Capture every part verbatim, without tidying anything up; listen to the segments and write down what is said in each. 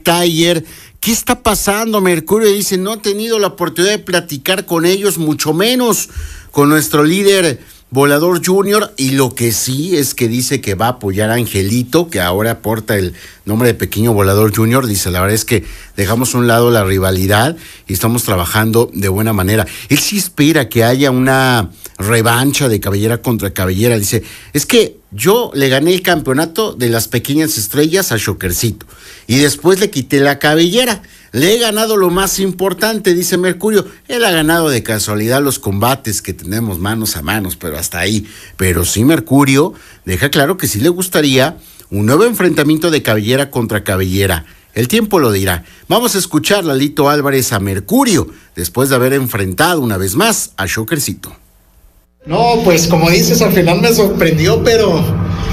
Tiger. ¿Qué está pasando? Mercurio dice, no he tenido la oportunidad de platicar con ellos, mucho menos con nuestro líder Volador Junior, y lo que sí es que dice que va a apoyar a Angelito, que ahora porta el nombre de Pequeño Volador Junior. Dice, la verdad es que dejamos a un lado la rivalidad y estamos trabajando de buena manera. Él sí espera que haya una revancha de cabellera contra cabellera. Dice, es que yo le gané el campeonato de las pequeñas estrellas a Shockercito y después le quité la cabellera. Le he ganado lo más importante, dice Mercurio. Él ha ganado de casualidad los combates que tenemos manos a manos, pero hasta ahí. Pero sí, Mercurio deja claro que sí le gustaría un nuevo enfrentamiento de cabellera contra cabellera. El tiempo lo dirá. Vamos a escuchar a Lalito Álvarez a Mercurio después de haber enfrentado una vez más a Shockercito. No, pues como dices, al final me sorprendió, pero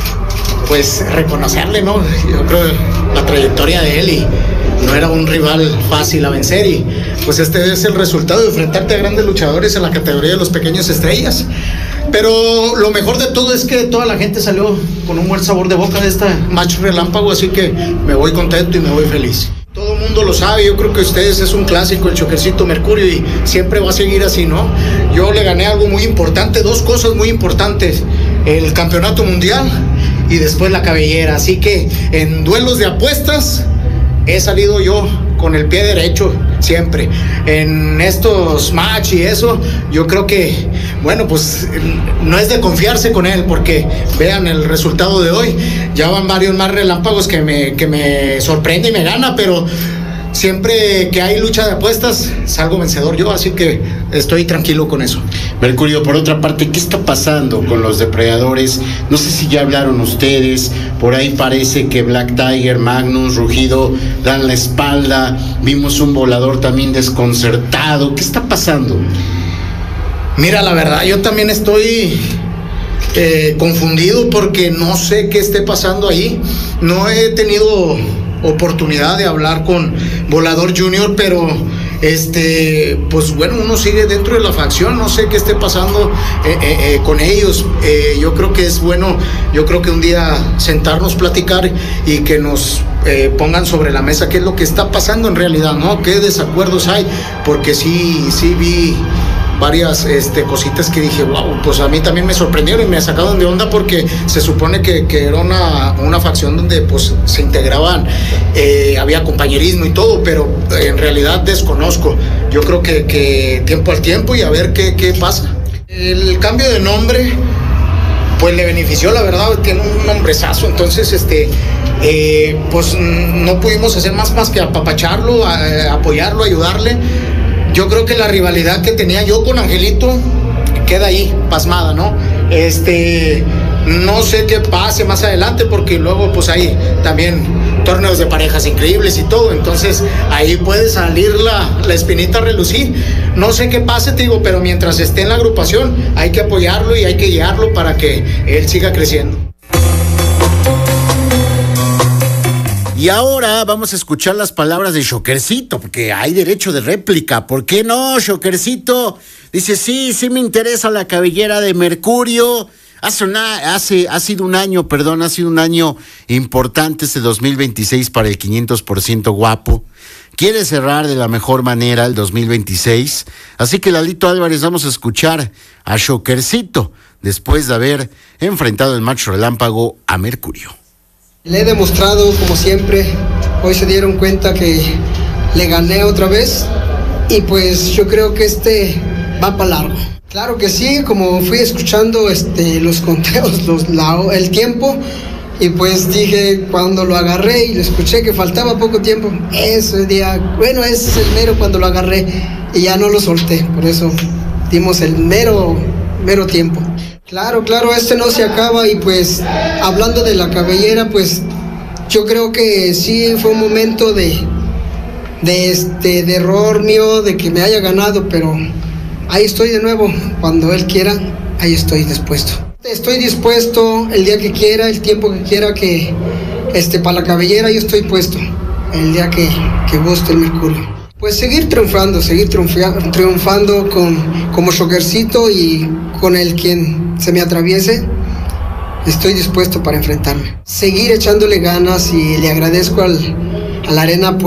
pues reconocerle, ¿no? Yo creo la trayectoria de él, y no era un rival fácil a vencer, y pues este es el resultado de enfrentarte a grandes luchadores en la categoría de los pequeños estrellas. Pero lo mejor de todo es que toda la gente salió con un buen sabor de boca de esta match relámpago, así que me voy contento y me voy feliz. Todo el mundo lo sabe, yo creo que ustedes es un clásico el Shockercito Mercurio y siempre va a seguir así, ¿no? Yo le gané algo muy importante, dos cosas muy importantes, el campeonato mundial y después la cabellera, así que en duelos de apuestas he salido yo con el pie derecho siempre. En estos match y eso, yo creo que, bueno, pues no es de confiarse con él, porque vean el resultado de hoy. Ya van varios más relámpagos que me, que me sorprende y me gana, pero siempre que hay lucha de apuestas, salgo vencedor yo, así que estoy tranquilo con eso. Mercurio, por otra parte, ¿qué está pasando con los depredadores? No sé si ya hablaron ustedes, por ahí parece que Black Tiger, Magnus, Rugido dan la espalda, vimos un Volador también desconcertado. ¿Qué está pasando? Mira, la verdad, yo también estoy eh, confundido porque no sé qué esté pasando ahí. No he tenido oportunidad de hablar con Volador Junior, pero este, pues bueno, uno sigue dentro de la facción, no sé qué esté pasando eh, eh, eh, con ellos. Eh, yo creo que es bueno, yo creo que un día sentarnos, platicar y que nos eh, pongan sobre la mesa qué es lo que está pasando en realidad, ¿no? Qué desacuerdos hay, porque sí, sí vi varias este, cositas que dije, wow, pues a mí también me sorprendieron y me sacaron de onda, porque se supone que, que era una, una facción donde pues se integraban, eh, había compañerismo y todo, pero en realidad desconozco. Yo creo que, que tiempo al tiempo y a ver qué, qué pasa. El cambio de nombre pues le benefició, la verdad, tiene un nombrezazo, entonces este eh, pues no pudimos hacer más, más que apapacharlo, a, apoyarlo, ayudarle. Yo creo que la rivalidad que tenía yo con Angelito queda ahí, pasmada, ¿no? Este, no sé qué pase más adelante, porque luego pues hay también torneos de parejas increíbles y todo, entonces ahí puede salir la, la espinita a relucir. No sé qué pase, te digo, pero mientras esté en la agrupación hay que apoyarlo y hay que guiarlo para que él siga creciendo. Y ahora vamos a escuchar las palabras de Shockercito, porque hay derecho de réplica. ¿Por qué no, Shockercito? Dice, sí, sí me interesa la cabellera de Mercurio. Hace, una, hace ha sido un año, perdón, ha sido un año importante este dos mil veintiséis para el quinientos por ciento guapo. Quiere cerrar de la mejor manera el dos mil veintiséis. Así que, Lalito Álvarez, vamos a escuchar a Shockercito después de haber enfrentado el match relámpago a Mercurio. Le he demostrado, como siempre, hoy se dieron cuenta que le gané otra vez y pues yo creo que este va para largo. Claro que sí, como fui escuchando este, los conteos, los, la, el tiempo, y pues dije, cuando lo agarré y lo escuché que faltaba poco tiempo, ese día, bueno, ese es el mero cuando lo agarré y ya no lo solté, por eso dimos el mero, mero tiempo. Claro, claro, este no se acaba, y pues hablando de la cabellera, pues yo creo que sí fue un momento de, de, este, de error mío, de que me haya ganado, pero ahí estoy de nuevo, cuando él quiera, ahí estoy dispuesto. Estoy dispuesto el día que quiera, el tiempo que quiera, que este, para la cabellera yo estoy puesto, el día que, que guste el Mercurio. Pues seguir triunfando, seguir triunfa, triunfando con, como Shockercito, y con el quien se me atraviese, estoy dispuesto para enfrentarme. Seguir echándole ganas, y le agradezco al, a la arena.